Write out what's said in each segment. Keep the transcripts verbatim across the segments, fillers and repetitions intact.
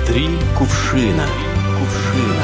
Три кувшина. Кувшина.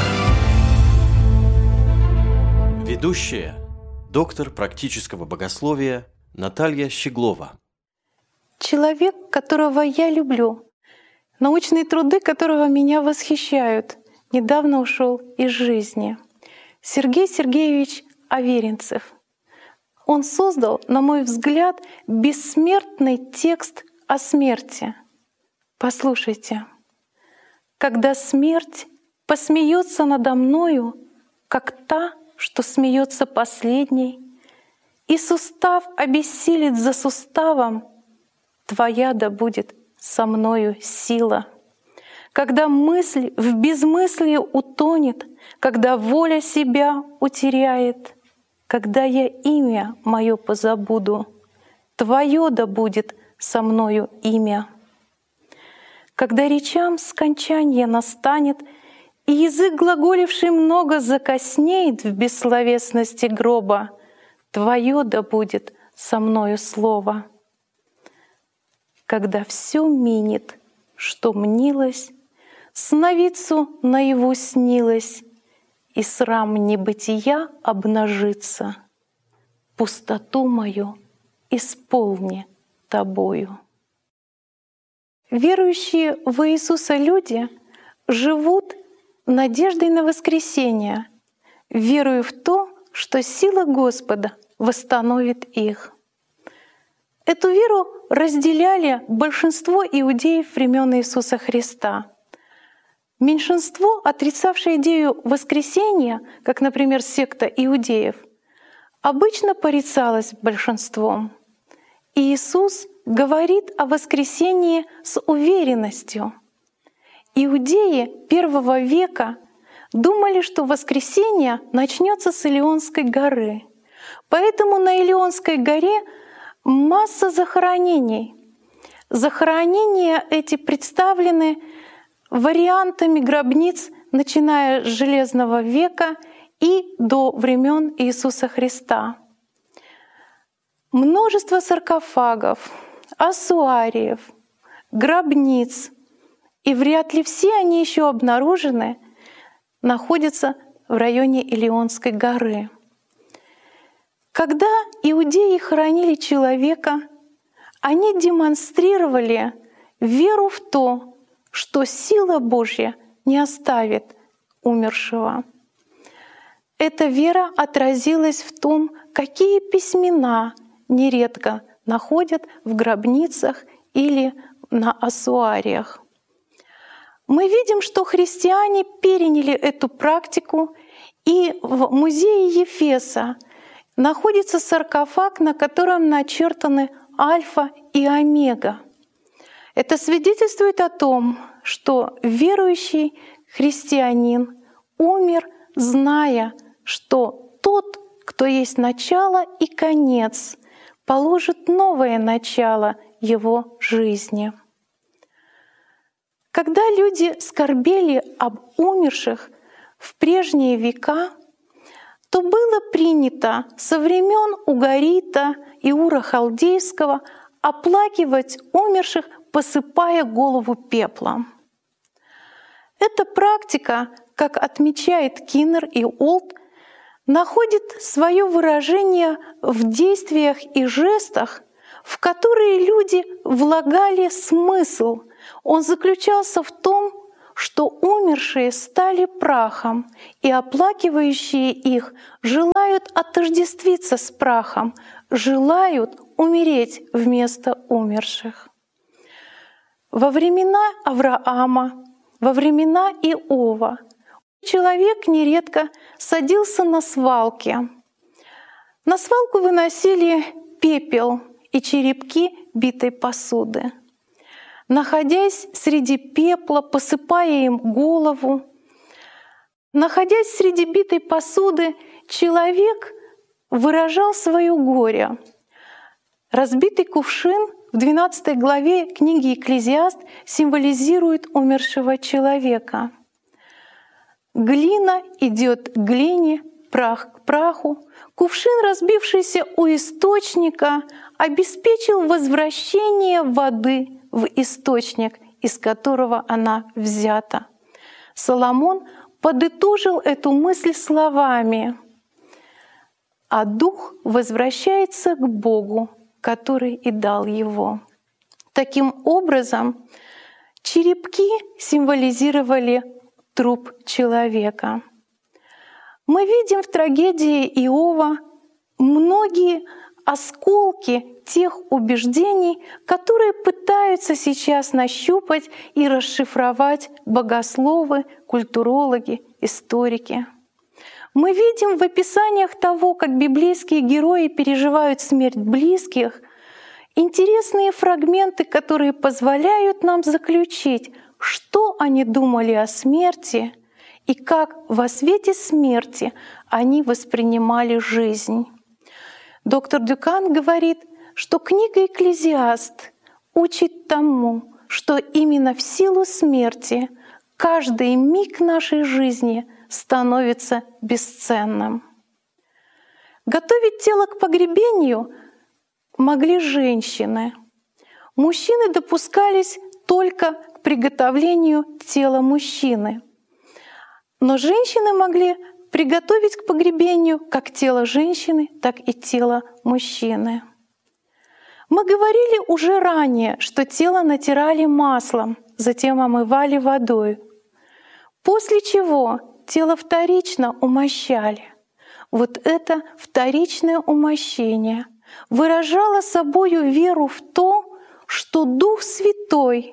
Ведущая, доктор практического богословия Наталья Щеглова. Человек, которого я люблю, научные труды которого меня восхищают, недавно ушел из жизни. Сергей Сергеевич Аверинцев. Он создал, на мой взгляд, бессмертный текст о смерти. Послушайте. «Когда смерть посмеется надо мною, как та, что смеется последней, и сустав обессилит за суставом, твоя да будет со мною сила. Когда мысль в безмыслие утонет, когда воля себя утеряет, когда я имя мое позабуду, твое да будет со мною имя. Когда речам скончанье настанет, и язык, глаголивший много, закоснеет в бессловесности гроба, твое да будет со мною слово. Когда все минет, что мнилось, сновидцу наяву снилось, и срам небытия обнажится, пустоту мою исполни тобою». Верующие в Иисуса люди живут надеждой на воскресение, веруя в то, что сила Господа восстановит их. Эту веру разделяли большинство иудеев времен Иисуса Христа. Меньшинство, отрицавшее идею воскресения, как, например, секта иудеев, обычно порицалось большинством. И Иисус говорит о воскресении с уверенностью. Иудеи первого века думали, что воскресение начнется с Илионской горы. Поэтому на Илионской горе масса захоронений. Захоронения эти представлены вариантами гробниц, начиная с Железного века и до времен Иисуса Христа. Множество саркофагов, ассуариев, гробниц, и вряд ли все они еще обнаружены, находятся в районе Илионской горы. Когда иудеи хоронили человека, они демонстрировали веру в то, что сила Божья не оставит умершего. Эта вера отразилась в том, какие письмена нередко находят в гробницах или на ассуариях. Мы видим, что христиане переняли эту практику, и в музее Ефеса находится саркофаг, на котором начертаны Альфа и Омега. Это свидетельствует о том, что верующий христианин умер, зная, что тот, кто есть начало и конец, положит новое начало его жизни. Когда люди скорбели об умерших в прежние века, то было принято со времен Угарита и Ура Халдейского оплакивать умерших, посыпая голову пеплом. Эта практика, как отмечает Киннер и Олд, находит свое выражение в действиях и жестах, в которые люди влагали смысл. Он заключался в том, что умершие стали прахом, и оплакивающие их желают отождествиться с прахом, желают умереть вместо умерших. Во времена Авраама, во времена Иова человек нередко садился на свалке. На свалку выносили пепел и черепки битой посуды. Находясь среди пепла, посыпая им голову, находясь среди битой посуды, человек выражал свое горе. Разбитый кувшин в двенадцатой главе книги «Экклезиаст» символизирует умершего человека. Глина идет к глине, прах к праху. Кувшин, разбившийся у источника, обеспечил возвращение воды в источник, из которого она взята. Соломон подытожил эту мысль словами: «А дух возвращается к Богу, который и дал его». Таким образом, черепки символизировали труп человека. Мы видим в трагедии Иова многие осколки тех убеждений, которые пытаются сейчас нащупать и расшифровать богословы, культурологи, историки. Мы видим в описаниях того, как библейские герои переживают смерть близких, интересные фрагменты, которые позволяют нам заключить, что они думали о смерти и как во свете смерти они воспринимали жизнь. Доктор Дюкан говорит, что книга «Экклезиаст» учит тому, что именно в силу смерти каждый миг нашей жизни становится бесценным. Готовить тело к погребению могли женщины. Мужчины допускались только к приготовлению тела мужчины. Но женщины могли приготовить к погребению как тело женщины, так и тело мужчины. Мы говорили уже ранее, что тело натирали маслом, затем омывали водой, после чего тело вторично умощали. Вот это вторичное умощение выражало собою веру в то, что Дух Святой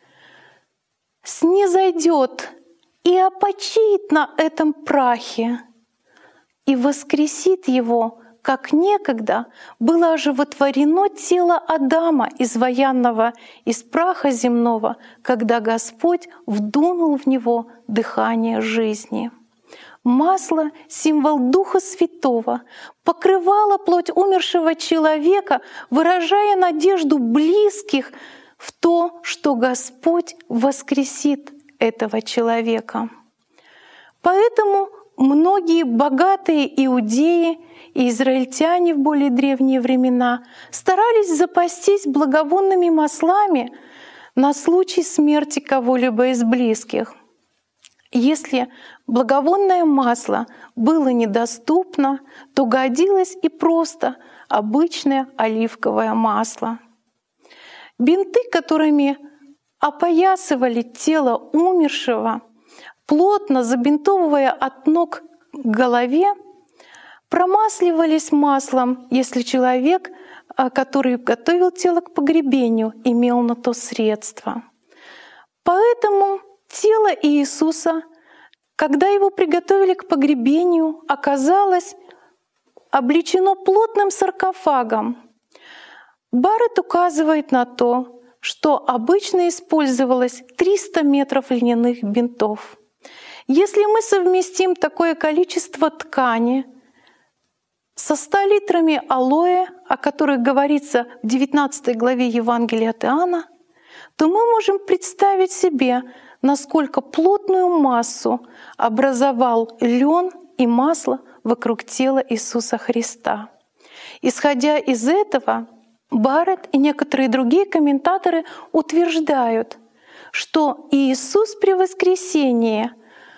снизойдет и опочит на этом прахе и воскресит его, как некогда было оживотворено тело Адама, изваянного из праха земного, когда Господь вдунул в него дыхание жизни. Масло, символ Духа Святого, покрывало плоть умершего человека, выражая надежду близких в то, что Господь воскресит этого человека. Поэтому многие богатые иудеи и израильтяне в более древние времена старались запастись благовонными маслами на случай смерти кого-либо из близких. Если благовонное масло было недоступно, то годилось и просто обычное оливковое масло. Бинты, которыми опоясывали тело умершего, плотно забинтовывая от ног к голове, промасливались маслом, если человек, который готовил тело к погребению, имел на то средства. Поэтому тело Иисуса, когда его приготовили к погребению, оказалось облечено плотным саркофагом. Барретт указывает на то, что обычно использовалось триста метров льняных бинтов. Если мы совместим такое количество ткани со ста литрами алоэ, о которых говорится в девятнадцатой главе Евангелия от Иоанна, то мы можем представить себе, насколько плотную массу образовал лен и масло вокруг тела Иисуса Христа. Исходя из этого, Барретт и некоторые другие комментаторы утверждают, что Иисус при воскресении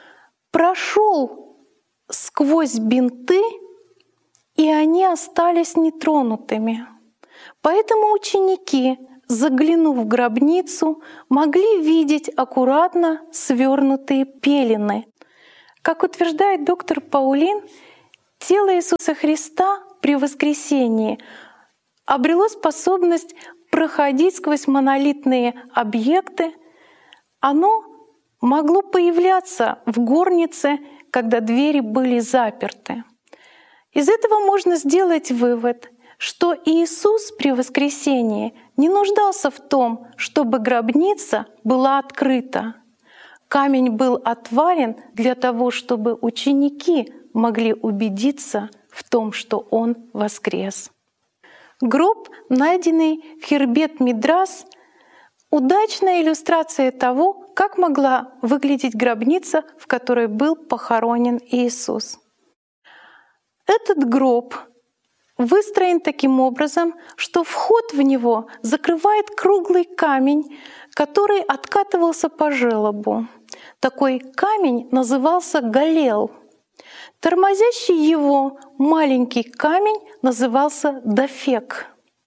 прошел сквозь бинты, и они остались нетронутыми. Поэтому ученики, заглянув в гробницу, могли видеть аккуратно свернутые пелены. Как утверждает доктор Паулин, тело Иисуса Христа при воскресении обрело способность проходить сквозь монолитные объекты. Оно могло появляться в горнице, когда двери были заперты. Из этого можно сделать вывод, что Иисус при воскресении не нуждался в том, чтобы гробница была открыта. Камень был отвален для того, чтобы ученики могли убедиться в том, что Он воскрес. Гроб, найденный в Хербет Мидрас, удачная иллюстрация того, как могла выглядеть гробница, в которой был похоронен Иисус. Этот гроб выстроен таким образом, что вход в него закрывает круглый камень, который откатывался по желобу. Такой камень назывался галел. Тормозящий его маленький камень назывался дафек.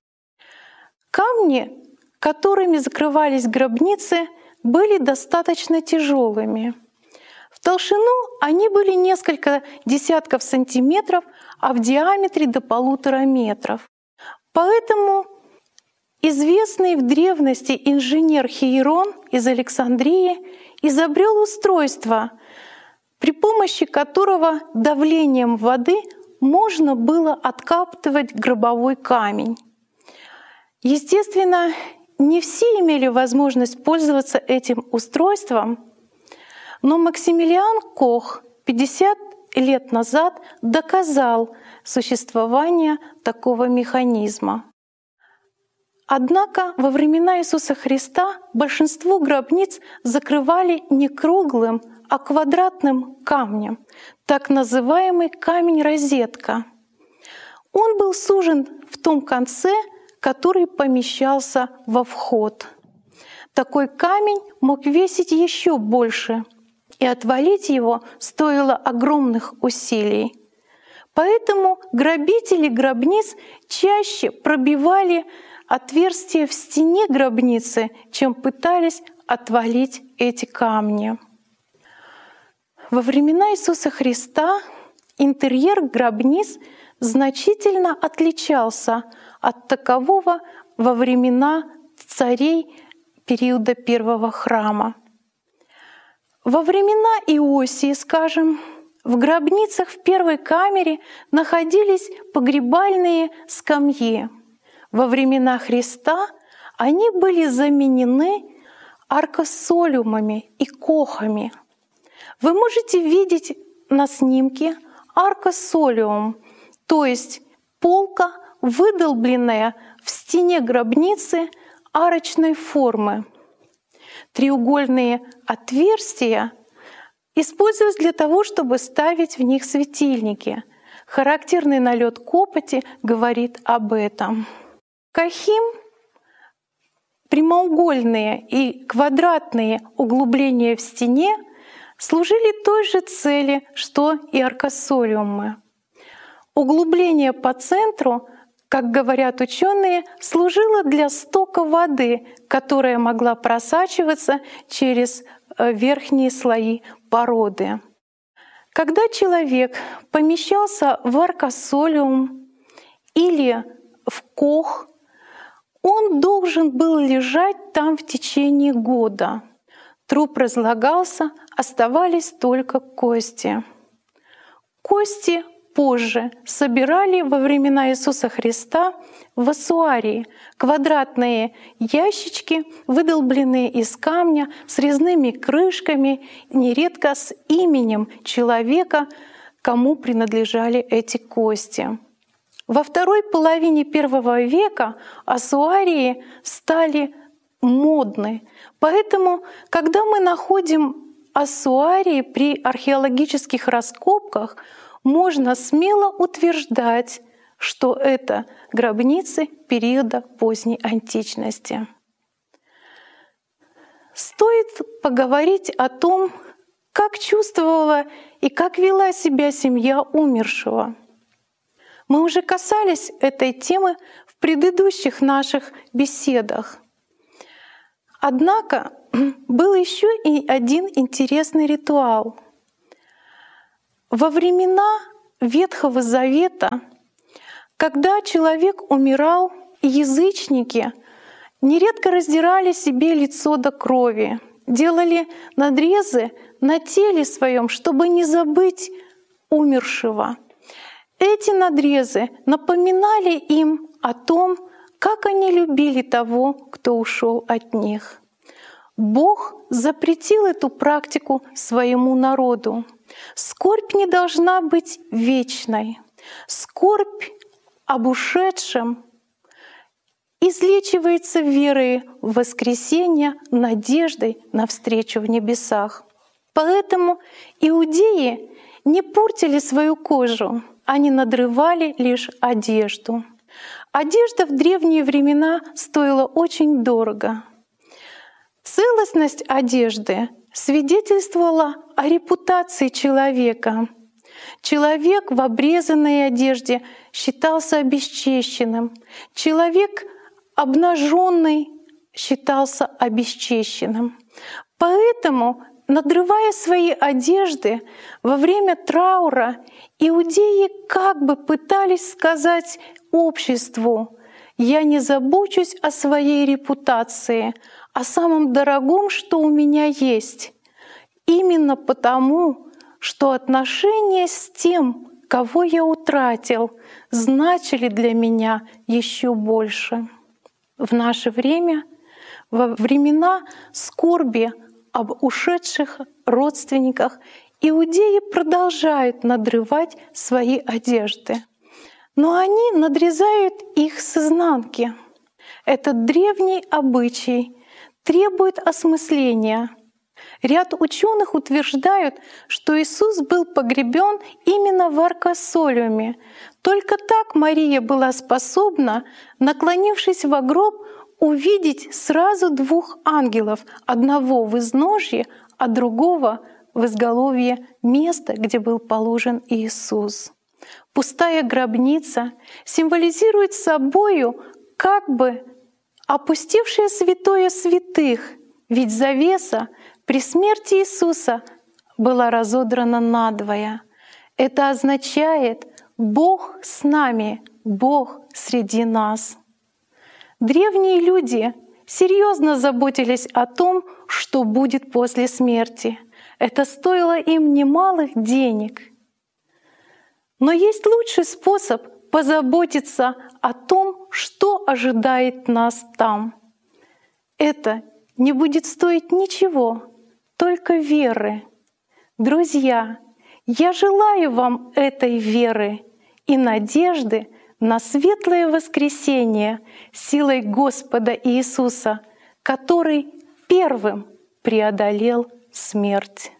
Камни, которыми закрывались гробницы, были достаточно тяжелыми. В толщину они были несколько десятков сантиметров, а в диаметре до полутора метров. Поэтому известный в древности инженер Хейрон из Александрии изобрел устройство, при помощи которого давлением воды можно было откапывать гробовой камень. Естественно, не все имели возможность пользоваться этим устройством, но Максимилиан Кох пятьдесят лет назад доказал существование такого механизма. Однако во времена Иисуса Христа большинство гробниц закрывали не круглым, а квадратным камнем, так называемый камень-розетка. Он был сужен в том конце, который помещался во вход. Такой камень мог весить еще больше, и отвалить его стоило огромных усилий. Поэтому грабители гробниц чаще пробивали отверстия в стене гробницы, чем пытались отвалить эти камни. Во времена Иисуса Христа интерьер гробниц значительно отличался от такового во времена царей периода Первого храма. Во времена Иосии, скажем, в гробницах в первой камере находились погребальные скамьи. Во времена Христа они были заменены аркосолиумами и кохами. Вы можете видеть на снимке аркосолиум, то есть полка, выдолбленная в стене гробницы арочной формы. Треугольные отверстия используются для того, чтобы ставить в них светильники. Характерный налет копоти говорит об этом. Кахим — прямоугольные и квадратные углубления в стене служили той же цели, что и аркосолиумы. Углубление по центру, как говорят ученые, служило для стока воды, которая могла просачиваться через верхние слои породы. Когда человек помещался в аркосолиум или в кох, он должен был лежать там в течение года. Труп разлагался, оставались только кости. Кости позже собирали во времена Иисуса Христа в ассуарии, квадратные ящички, выдолбленные из камня, с резными крышками, нередко с именем человека, кому принадлежали эти кости. Во второй половине первого века ассуарии стали модны. Поэтому, когда мы находим ассуарии при археологических раскопках, можно смело утверждать, что это гробницы периода поздней античности. Стоит поговорить о том, как чувствовала и как вела себя семья умершего. Мы уже касались этой темы в предыдущих наших беседах. Однако был еще и один интересный ритуал. Во времена Ветхого Завета, когда человек умирал, язычники нередко раздирали себе лицо до крови, делали надрезы на теле своем, чтобы не забыть умершего. Эти надрезы напоминали им о том, как они любили того, кто ушел от них. Бог запретил эту практику своему народу. Скорбь не должна быть вечной. Скорбь об ушедшем излечивается верой в воскресение, надеждой на встречу в небесах. Поэтому иудеи не портили свою кожу. они надрывали лишь одежду. Одежда в древние времена стоила очень дорого. Целостность одежды свидетельствовала о репутации человека. Человек в обрезанной одежде считался обесчещенным. Человек обнаженный считался обесчещенным. Поэтому, надрывая свои одежды во время траура, иудеи как бы пытались сказать обществу: «Я не забочусь о своей репутации, о самом дорогом, что у меня есть, именно потому, что отношения с тем, кого я утратил, значили для меня еще больше». В наше время, во времена скорби об ушедших родственниках, иудеи продолжают надрывать свои одежды. Но они надрезают их с изнанки. Этот древний обычай требует осмысления. Ряд ученых утверждают, что Иисус был погребен именно в аркосолиуме. Только так Мария была способна, наклонившись во гроб, увидеть сразу двух ангелов, одного в изножье, а другого в изголовье места, где был положен Иисус. Пустая гробница символизирует собою как бы опустевшее святое святых, ведь завеса при смерти Иисуса была разодрана надвое. Это означает «Бог с нами, Бог среди нас». Древние люди серьезно заботились о том, что будет после смерти. Это стоило им немалых денег. Но есть лучший способ позаботиться о том, что ожидает нас там. Это не будет стоить ничего, только веры. Друзья, я желаю вам этой веры и надежды на светлое воскресение силой Господа Иисуса, который первым преодолел смерть.